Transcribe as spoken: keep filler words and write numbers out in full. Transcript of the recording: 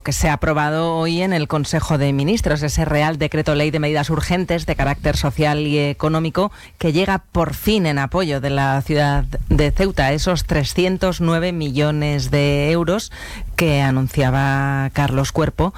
Que se ha aprobado hoy en el Consejo de Ministros, ese Real Decreto Ley de Medidas Urgentes de carácter social y económico que llega por fin en apoyo de la ciudad de Ceuta, esos trescientos nueve millones de euros que anunciaba Carlos Cuerpo